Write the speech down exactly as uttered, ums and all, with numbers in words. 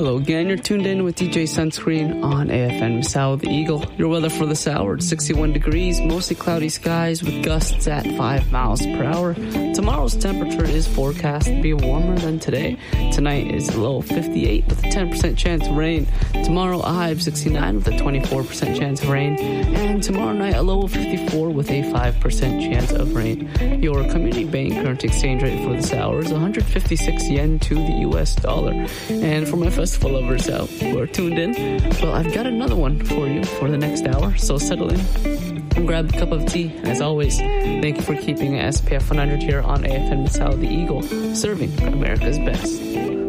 Hello again, you're tuned in with D J Sunscreen on A F M South Eagle. Your weather for this hour, it's sixty-one degrees, mostly cloudy skies with gusts at five miles per hour. Tomorrow's temperature is forecast to be warmer than today. Tonight is a low of fifty-eight with a ten percent chance of rain. Tomorrow a high of sixty-nine with a twenty-four percent chance of rain. And tomorrow night a low of fifty-four with a five percent chance of rain. Your community bank current exchange rate for this hour is one hundred fifty-six yen to the U S dollar. And for my festival lovers out who are tuned in, well, I've got another one for you for the next hour, so settle in and grab a cup of tea. As always, thank you for keeping S P F one hundred here on A F M South Eagle, serving America's best.